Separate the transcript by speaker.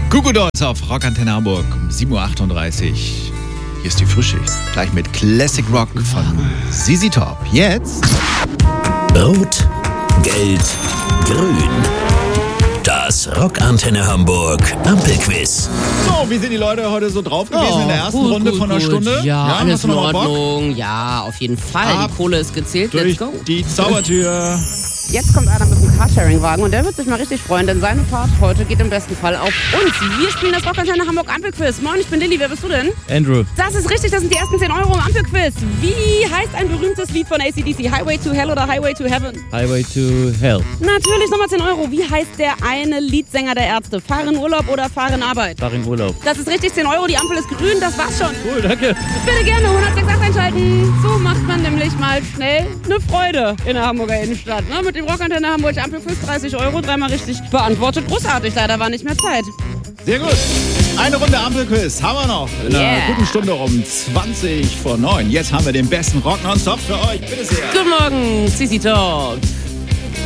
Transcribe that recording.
Speaker 1: Google Dolls auf Rockantenne Hamburg um 7.38 Uhr. Hier ist die Frühschicht. Gleich mit Classic Rock von ZZ Top. Jetzt
Speaker 2: Rot, Gelb, Grün. Das Rockantenne Hamburg Ampelquiz.
Speaker 1: So, wie sind die Leute heute so drauf gewesen in der ersten Runde von einer Stunde?
Speaker 3: Ja, alles in Ordnung.
Speaker 1: Bock?
Speaker 3: Ja, auf jeden Fall. Die Kohle ist gezählt.
Speaker 1: Durch
Speaker 3: Let's go.
Speaker 1: die Zaubertür.
Speaker 4: Jetzt kommt einer mit einem Carsharing-Wagen und der wird sich mal richtig freuen, denn seine Fahrt heute geht im besten Fall auf uns. Wir spielen das Rockantenne Hamburg Ampelquiz. Moin, ich bin Lilly. Wer bist du denn?
Speaker 5: Andrew.
Speaker 4: Das ist richtig, das sind die ersten 10 Euro im Ampelquiz. Wie heißt ein berühmtes Lied von AC/DC? Highway to Hell oder Highway to Heaven?
Speaker 5: Highway to Hell.
Speaker 4: Natürlich nochmal 10 Euro. Wie heißt der eine Leadsänger der Ärzte? Fahr in Urlaub oder fahr in Arbeit?
Speaker 5: Fahr in Urlaub.
Speaker 4: Das ist richtig, 10 Euro. Die Ampel ist grün, das war's schon.
Speaker 5: Cool, danke.
Speaker 4: Bitte gerne 106 einschalten. So macht man nämlich mal schnell eine Freude in der Hamburger Innenstadt. Ne? Mit dem Rockantenne Hamburg Ampelquiz 30 Euro, dreimal richtig beantwortet. Großartig, leider war nicht mehr Zeit.
Speaker 1: Sehr gut. Eine Runde Ampelquiz haben wir noch. In einer guten Stunde um 20 vor 9. Jetzt haben wir den besten Rock nonstop für euch. Bitte sehr.
Speaker 3: Guten Morgen, ZZ Top.